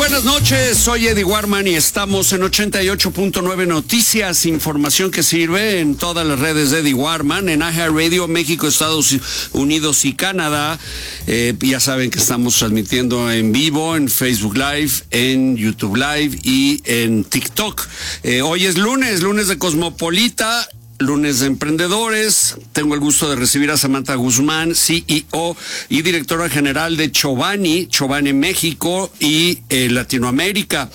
buenas noches, soy Eddie Warman y estamos en 88.9 Noticias, información que sirve en todas las redes de Eddie Warman, en AJA Radio, México, Estados Unidos y Canadá. Ya saben que estamos transmitiendo en vivo, en Facebook Live, en YouTube Live y en TikTok. Hoy es lunes de Cosmopolita. Lunes de Emprendedores. Tengo el gusto de recibir a Samantha Guzmán, CEO y directora general de Chobani México y Latinoamérica.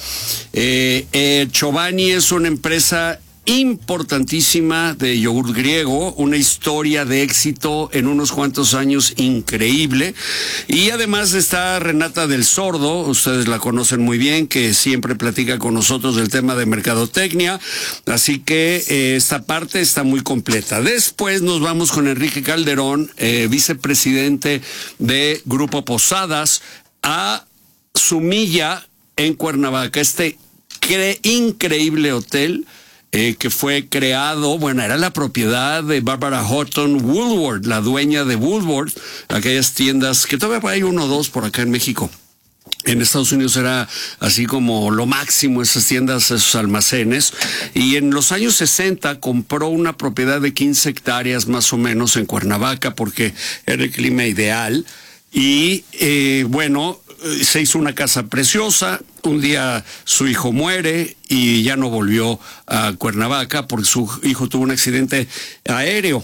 Chobani es una empresa importantísima de yogur griego, una historia de éxito en unos cuantos años increíble. Y además está Renata del Sordo, ustedes la conocen muy bien, que siempre platica con nosotros del tema de mercadotecnia, así que esta parte está muy completa. Después nos vamos con Enrique Calderón, vicepresidente de Grupo Posadas, a Sumilla en Cuernavaca, este increíble hotel que fue creado, era la propiedad de Barbara Houghton Woolworth, la dueña de Woolworth, aquellas tiendas que todavía hay uno o dos por acá en México. En Estados Unidos era así como lo máximo, esas tiendas, esos almacenes. Y en los años 60 compró una propiedad de 15 hectáreas más o menos en Cuernavaca porque era el clima ideal. Y se hizo una casa preciosa. Un día su hijo muere y ya no volvió a Cuernavaca porque su hijo tuvo un accidente aéreo.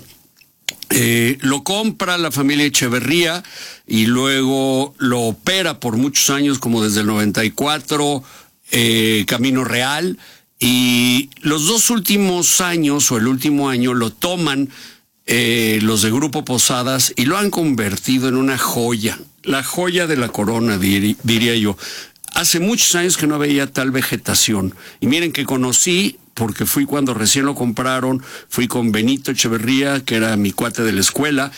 Lo compra la familia Echeverría y luego lo opera por muchos años, como desde el 94, Camino Real. Y los dos últimos años, o el último año, lo toman los de Grupo Posadas y lo han convertido en una joya, la joya de la corona, diría yo. Hace muchos años que no veía tal vegetación. Y miren que conocí, porque fui cuando recién lo compraron, fui con Benito Echeverría, que era mi cuate de la escuela.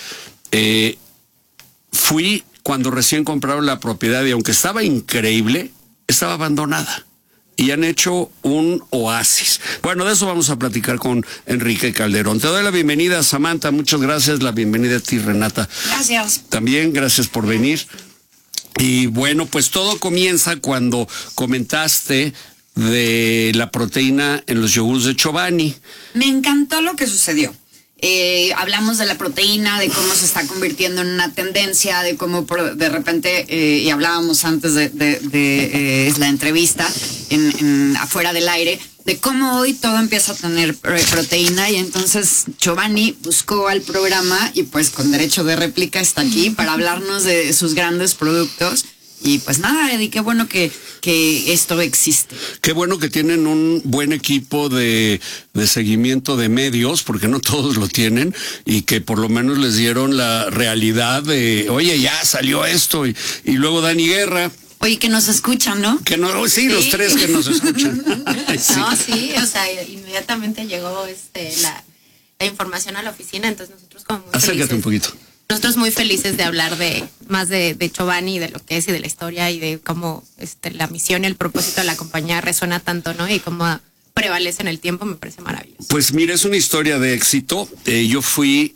Fui cuando recién compraron la propiedad y aunque estaba increíble, estaba abandonada. Y han hecho un oasis. Bueno, de eso vamos a platicar con Enrique Calderón. Te doy la bienvenida, Samantha. Muchas gracias. La bienvenida a ti, Renata. Gracias. También, gracias por venir. Y bueno, pues todo comienza cuando comentaste de la proteína en los yogures de Chobani. Me encantó lo que sucedió. Hablamos de la proteína, de cómo se está convirtiendo en una tendencia, de cómo de repente, y hablábamos antes de la entrevista, afuera del aire, de cómo hoy todo empieza a tener proteína, y entonces Chobani buscó al programa y pues con derecho de réplica está aquí para hablarnos de sus grandes productos. Y pues nada, Eddie, qué bueno que esto existe. Qué bueno que tienen un buen equipo de seguimiento de medios, porque no todos lo tienen, y que por lo menos les dieron la realidad de, oye, ya salió esto, y luego Dani Guerra. Oye, que nos escuchan, ¿no? Sí, los tres que nos escuchan. Sí. No, sí, o sea, inmediatamente llegó la información a la oficina, entonces nosotros como muy Acércate felices. un poquito. Nosotros muy felices de hablar más de Chobani, de lo que es y de la historia y de cómo la misión y el propósito de la compañía resuena tanto, ¿no? Y cómo prevalece en el tiempo, me parece maravilloso. Pues mira, es una historia de éxito. Yo fui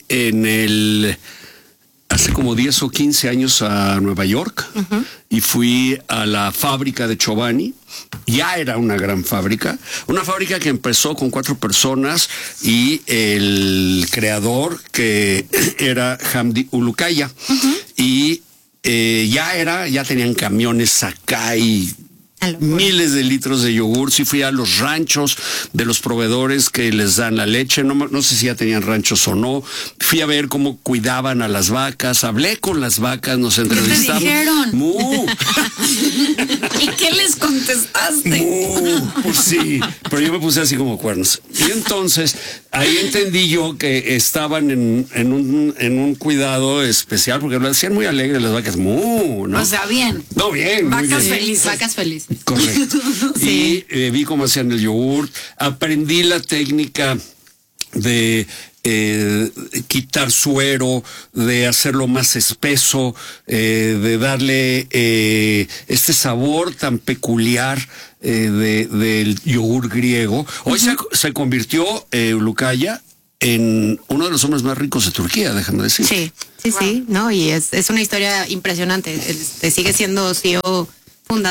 hace como 10 o 15 años a Nueva York y fui a la fábrica de Chobani. Ya era una gran fábrica, una fábrica que empezó con 4 personas y el creador que era Hamdi Ulukaya. Y ya tenían camiones acá y miles de litros de yogur. Sí fui a los ranchos de los proveedores que les dan la leche, no sé si ya tenían ranchos o no. Fui a ver cómo cuidaban a las vacas, hablé con las vacas, nos entrevistamos. ¿Qué te dijeron? ¡Mu! ¿Y qué les contestaste? Pues sí, pero yo me puse así como cuernos. Y entonces ahí entendí yo que estaban en un cuidado especial, porque lo hacían muy alegres las vacas. ¡Mu! ¿No? O sea, bien. No, bien. Vacas bien. felices. Vacas felices. Correcto. Sí. Y vi cómo hacían el yogur, aprendí la técnica de quitar suero, de hacerlo más espeso, de darle este sabor tan peculiar del yogur griego. Hoy se convirtió Ulukaya en uno de los hombres más ricos de Turquía, déjame decir. Sí, ¿no? Y es una historia impresionante. Sigue siendo CEO fundador,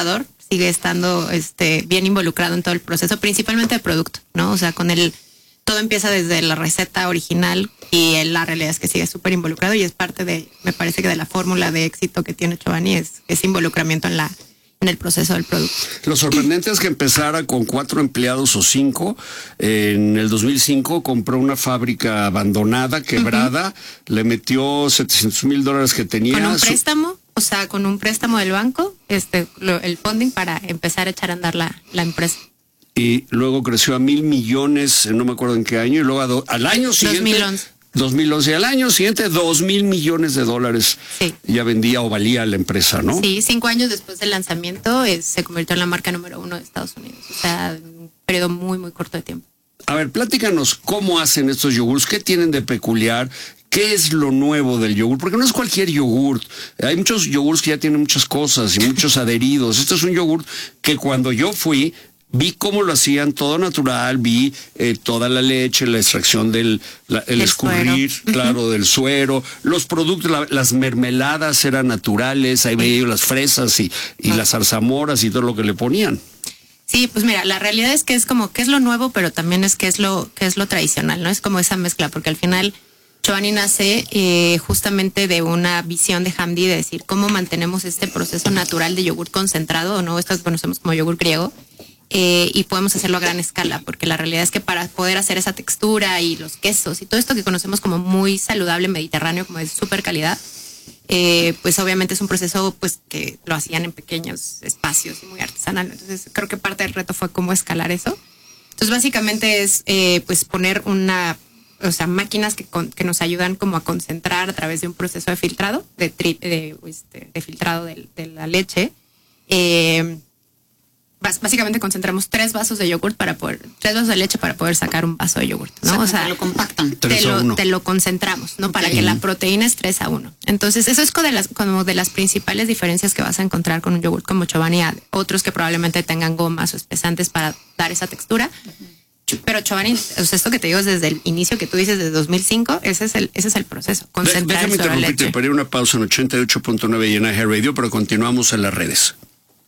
sigue estando bien involucrado en todo el proceso, principalmente de producto, ¿no? O sea, todo empieza desde la receta original y la realidad es que sigue súper involucrado y es parte me parece que de la fórmula de éxito que tiene Chobani es involucramiento en el proceso del producto. Lo sorprendente es que empezara con 4 empleados o 5. En el 2005 compró una fábrica abandonada, quebrada, le metió $700,000 que tenía. Con un préstamo, o sea, con un préstamo del banco, el funding para empezar a echar a andar la empresa. Y luego creció a 1,000 millones, no me acuerdo en qué año, y luego al año siguiente... 2011, al año siguiente, $2,000 millones. Sí. Ya vendía o valía la empresa, ¿no? Sí, 5 años después del lanzamiento se convirtió en la marca número 1 de Estados Unidos. O sea, en un periodo muy, muy corto de tiempo. A ver, platícanos cómo hacen estos yogurts, qué tienen de peculiar, qué es lo nuevo del yogur, porque no es cualquier yogurt. Hay muchos yogurts que ya tienen muchas cosas y muchos adheridos. Esto es un yogurt que cuando yo fui, vi cómo lo hacían, todo natural, vi toda la leche, la extracción el escurrir, suero. Claro, del suero, los productos, las mermeladas eran naturales, ahí veía yo las fresas y las zarzamoras y todo lo que le ponían. Sí, pues mira, la realidad es que es como qué es lo nuevo, pero también es qué es lo tradicional, ¿no? Es como esa mezcla, porque al final Chobani nace justamente de una visión de Hamdi de decir cómo mantenemos este proceso natural de yogur concentrado, ¿no? Esto que conocemos como yogur griego. Y podemos hacerlo a gran escala, porque la realidad es que para poder hacer esa textura y los quesos y todo esto que conocemos como muy saludable mediterráneo, como de súper calidad, pues obviamente es un proceso pues que lo hacían en pequeños espacios y muy artesanal. Entonces creo que parte del reto fue cómo escalar eso. Entonces básicamente es pues poner máquinas que nos ayudan como a concentrar a través de un proceso de filtrado, de filtrado de la leche. Básicamente concentramos 3 vasos de yogurt 3 vasos de leche para poder sacar un vaso de yogurt, ¿no? O sea, lo compactan. Te lo concentramos, ¿no? Okay. Para que la proteína es 3:1. Entonces, eso es como de las principales diferencias que vas a encontrar con un yogurt como Chobani a otros que probablemente tengan gomas o espesantes para dar esa textura. Pero Chobani, o sea, esto que te digo es desde el inicio que tú dices, desde 2005, ese es el proceso. Concentrar Déjame interrumpirte, para ir una pausa en 88.9 y en AG Radio, pero continuamos en las redes.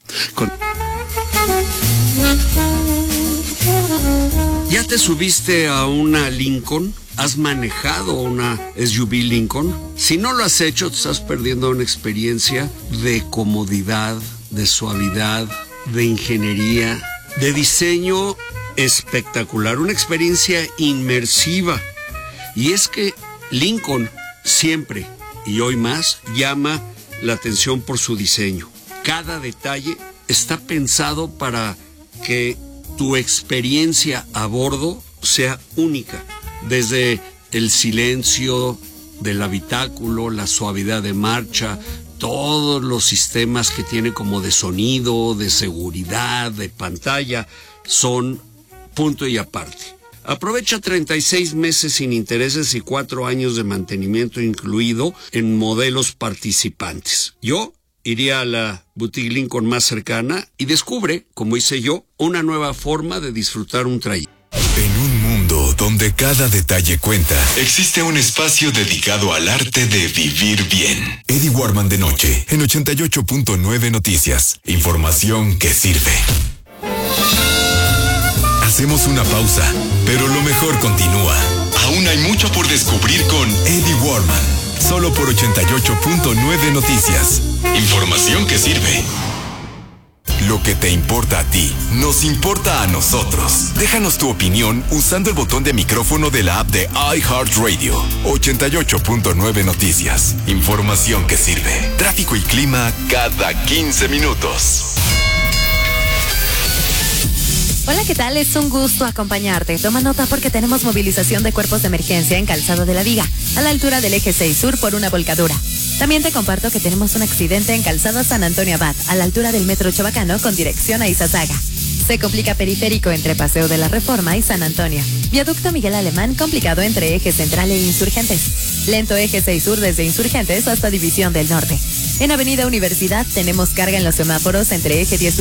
¿Ya te subiste a una Lincoln? ¿Has manejado una SUV Lincoln? Si no lo has hecho, te estás perdiendo una experiencia de comodidad, de suavidad, de ingeniería, de diseño espectacular, una experiencia inmersiva. Y es que Lincoln siempre, y hoy más, llama la atención por su diseño. Cada detalle está pensado para que tu experiencia a bordo sea única, desde el silencio del habitáculo, la suavidad de marcha, todos los sistemas que tiene como de sonido, de seguridad, de pantalla, son punto y aparte. Aprovecha 36 meses sin intereses y 4 años de mantenimiento incluido en modelos participantes. Yo iría a la boutique Lincoln más cercana y descubre, como hice yo, una nueva forma de disfrutar un trayecto. En un mundo donde cada detalle cuenta, existe un espacio dedicado al arte de vivir bien. Eddie Warman de noche, en 88.9 Noticias. Información que sirve. Hacemos una pausa, pero lo mejor continúa. Aún hay mucho por descubrir con Eddie Warman. Solo por 88.9 Noticias. Información que sirve. Lo que te importa a ti, nos importa a nosotros. Déjanos tu opinión usando el botón de micrófono de la app de iHeartRadio. 88.9 Noticias. Información que sirve. Tráfico y clima cada 15 minutos. Hola, ¿qué tal? Es un gusto acompañarte. Toma nota porque tenemos movilización de cuerpos de emergencia en Calzado de la Viga, a la altura del eje 6 Sur por una volcadura. También te comparto que tenemos un accidente en Calzado San Antonio Abad, a la altura del Metro Chabacano con dirección a Izazaga. Se complica periférico entre Paseo de la Reforma y San Antonio. Viaducto Miguel Alemán complicado entre Eje Central e Insurgentes. Lento eje 6 Sur desde Insurgentes hasta División del Norte. En Avenida Universidad tenemos carga en los semáforos entre eje 10